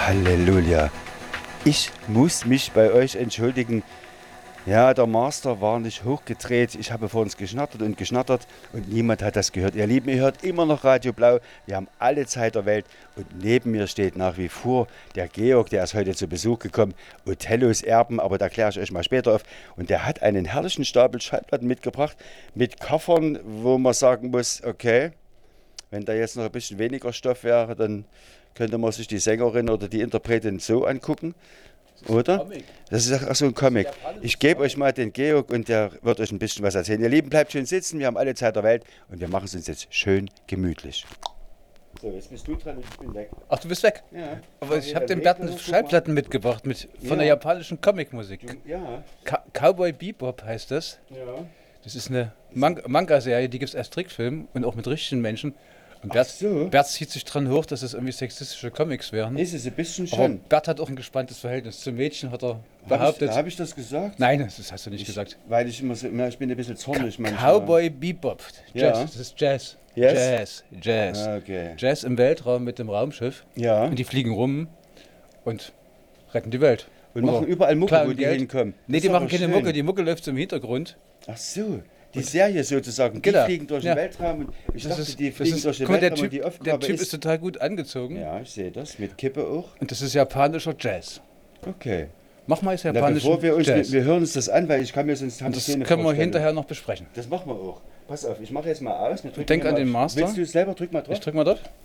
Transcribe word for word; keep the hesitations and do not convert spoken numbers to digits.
Halleluja. Ich muss mich bei euch entschuldigen. Ja, der Master war nicht hochgedreht. Ich habe vor uns geschnattert und geschnattert und niemand hat das gehört. Ihr Lieben, ihr hört immer noch Radio Blau. Wir haben alle Zeit der Welt und neben mir steht nach wie vor der Georg, der ist heute zu Besuch gekommen. Othellos Erben, aber da kläre ich euch mal später auf. Und der hat einen herrlichen Stapel Schallplatten mitgebracht mit Koffern, wo man sagen muss, okay, wenn da jetzt noch ein bisschen weniger Stoff wäre, dann könnte man sich die Sängerin oder die Interpretin so angucken. Oder? Das ist auch so ein Comic. Ich gebe euch mal den Georg und der wird euch ein bisschen was erzählen. Ihr Lieben, bleibt schön sitzen, wir haben alle Zeit der Welt und wir machen es uns jetzt schön gemütlich. So, jetzt bist du dran und ich bin weg. Ach, du bist weg? Ja. Aber ich habe dem Berten Schallplatten mitgebracht mit, von Ja. der japanischen Comicmusik. Ja. Ka- Cowboy Bebop heißt das. Ja. Das ist eine Man- Manga-Serie, die gibt es als Trickfilm und auch mit richtigen Menschen. Und Bert, so. Bert zieht sich dran hoch, dass es irgendwie sexistische Comics wären. Ist es ein bisschen Aber schon. Bert hat auch ein gespanntes Verhältnis zum Mädchen, hat er Habe ich, behauptet. hab ich das gesagt? Nein, das hast du nicht Ich, gesagt. Weil ich immer so, ja, ich bin ein bisschen zornig manchmal. Cowboy Bebop. Jazz, Ja. das ist Jazz. Yes? Jazz, Jazz. Ah, okay. Jazz im Weltraum mit dem Raumschiff. Ja. Und die fliegen rum und retten die Welt. Und Oder machen überall Mucke, klauen wo die Geld. hinkommen. Nee, Das die ist machen aber keine schön. Mucke, die Mucke läuft so im Hintergrund. Ach so. Die Serie sozusagen, die Genau. fliegen durch den Ja. Weltraum und ich Das dachte, ist, die das fliegen ist, durch den guck mal, der Weltraum Typ, und die der Aufgabe Typ ist, ist... total gut angezogen. Ja, ich sehe das, mit Kippe auch. Und das ist japanischer Jazz. Okay. Mach mal jetzt Na, japanischen bevor wir uns, Jazz. wir hören uns das an, weil ich kann mir sonst... Und das können wir hinterher noch besprechen. Das machen wir auch. Pass auf, ich mache jetzt mal aus. Wir drücken Denk hier an mal den auf- Master. Willst du es selber? Drück mal drauf. Ich drück mal dort.